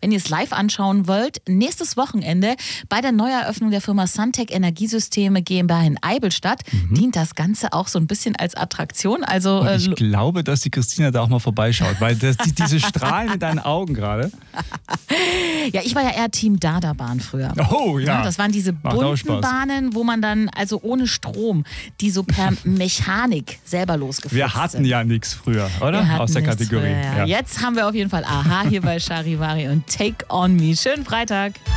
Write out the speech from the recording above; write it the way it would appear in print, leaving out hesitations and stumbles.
wenn ihr es live anschauen wollt, nächstes Wochenende bei der Neueröffnung der Firma Suntech Energiesysteme GmbH in Eibelstadt dient das Ganze auch so ein bisschen als Attraktion. Also, und ich glaube, dass die Christina da auch mal vorbeischaut, weil diese Strahlen in deinen Augen gerade. Ja, ich war ja eher Team Dada-Bahn früher. Oh ja. Das waren diese bunten Bahnen, wo man dann also ohne Strom, die so per Mechanik selber losgefahren sind. Wir hatten ja nichts früher, oder? Aus der Kategorie. Früher, ja. Jetzt haben wir auf jeden Fall Aha hier bei Charivari und Take On Me. Schönen Freitag.